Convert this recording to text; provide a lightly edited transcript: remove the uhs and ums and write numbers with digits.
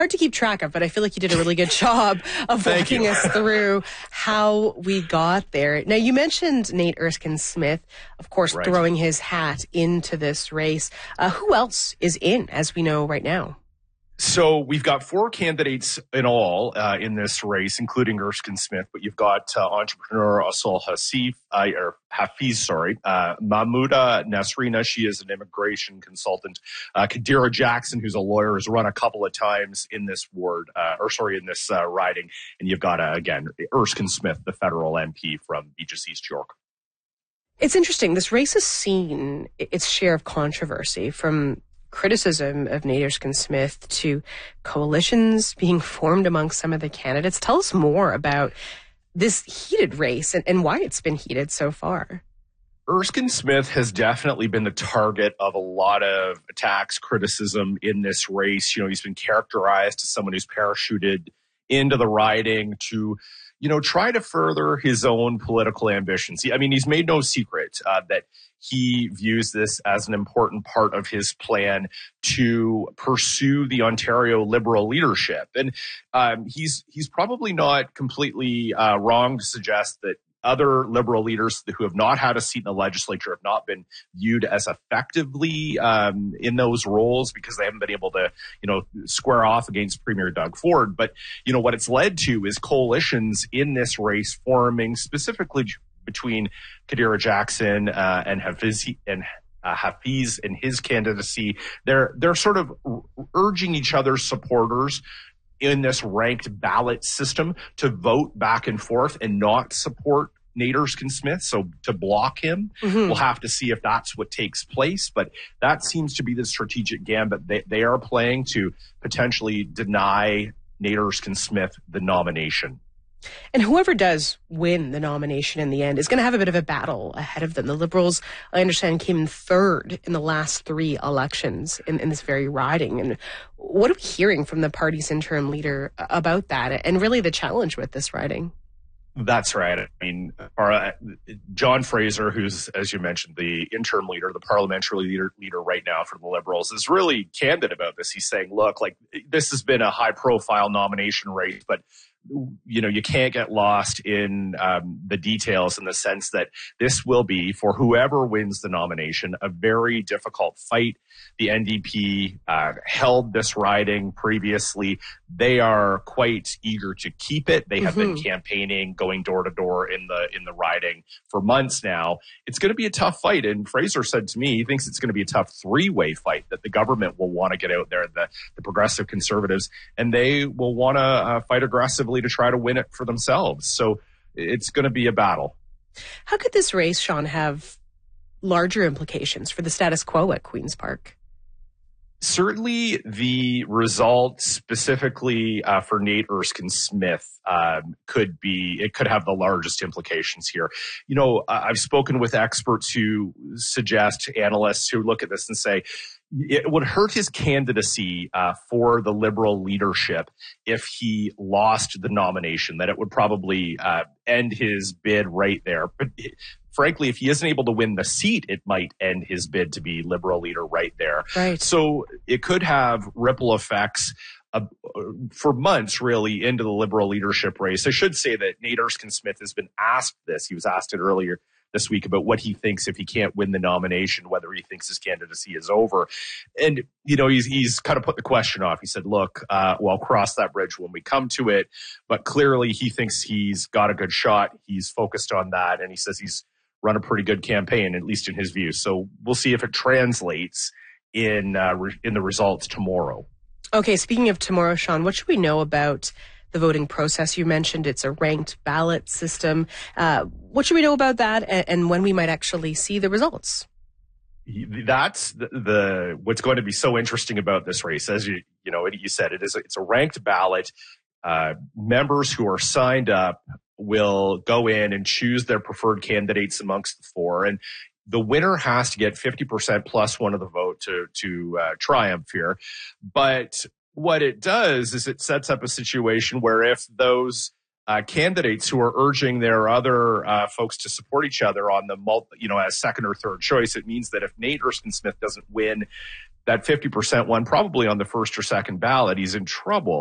hard to keep track of, but I feel like you did a really good job of walking us through how we got there. Now, you mentioned Nate Erskine-Smith, of course, throwing his hat into this race. Who else is in, as we know right now? So we've got 4 candidates in all in this race, including Erskine-Smith, but you've got entrepreneur Asal Hafiz, Mahmouda Nasrina. She is an immigration consultant. Kadira Jackson, who's a lawyer, has run a couple of times in this riding. And you've got, again, Erskine-Smith, the federal MP from Beaches East York. It's interesting. This race has seen its share of controversy, from criticism of Nate Erskine-Smith to coalitions being formed among some of the candidates. Tell us more about this heated race and why it's been heated so far. Erskine-Smith has definitely been the target of a lot of attacks, criticism in this race. You know, he's been characterized as someone who's parachuted into the riding to, try to further his own political ambitions. I mean, he's made no secret that he views this as an important part of his plan to pursue the Ontario Liberal leadership. And he's probably not completely wrong to suggest that other Liberal leaders who have not had a seat in the legislature have not been viewed as effectively in those roles because they haven't been able to, square off against Premier Doug Ford. But, what it's led to is coalitions in this race forming specifically between Kadira Jackson and Hafiz and his candidacy. They're sort of urging each other's supporters in this ranked ballot system to vote back and forth and not support Nate Erskine-Smith, so to block him. Mm-hmm. We'll have to see if that's what takes place, but that seems to be the strategic gambit they are playing to potentially deny Nate Erskine-Smith the nomination. And whoever does win the nomination in the end is going to have a bit of a battle ahead of them. The Liberals, I understand, came in third in the last 3 elections in this very riding. And what are we hearing from the party's interim leader about that and really the challenge with this riding? That's right. I mean, John Fraser, who's, as you mentioned, the interim leader, the parliamentary leader right now for the Liberals, is really candid about this. He's saying, look, this has been a high-profile nomination race, but you can't get lost in the details, in the sense that this will be, for whoever wins the nomination, a very difficult fight. The NDP held this riding previously. They are quite eager to keep it. They have been campaigning, going door to door in the riding for months now. It's going to be a tough fight. And Fraser said to me, he thinks it's going to be a tough 3-way fight, that the government will want to get out there, the Progressive Conservatives, and they will want to fight aggressively to try to win it for themselves. So it's going to be a battle. How could this race, Sean, have larger implications for the status quo at Queen's Park? Certainly the result specifically for Nate Erskine-Smith could have the largest implications here. I've spoken with experts who suggest, analysts who look at this and say, it would hurt his candidacy for the Liberal leadership if he lost the nomination, that it would probably end his bid right there. But frankly, if he isn't able to win the seat, it might end his bid to be Liberal leader right there. Right. So it could have ripple effects for months, really, into the Liberal leadership race. I should say that Nate Erskine-Smith has been asked this. He was asked it earlier this week about what he thinks if he can't win the nomination, whether he thinks his candidacy is over. And, he's kind of put the question off. He said, look, I'll cross that bridge when we come to it. But clearly he thinks he's got a good shot. He's focused on that. And he says he's run a pretty good campaign, at least in his view. So we'll see if it translates in the results tomorrow. Okay, speaking of tomorrow, Sean, what should we know about the voting process? You mentioned it's a ranked ballot system. What should we know about that and when we might actually see the results? That's what's going to be so interesting about this race. As you said, it's a ranked ballot. Members who are signed up will go in and choose their preferred candidates amongst the 4. And the winner has to get 50% plus one of the vote to triumph here. But what it does is it sets up a situation where if those candidates who are urging their other folks to support each other on the as second or third choice, it means that if Nate Erskine-Smith doesn't win that 50% one probably on the first or second ballot, he's in trouble.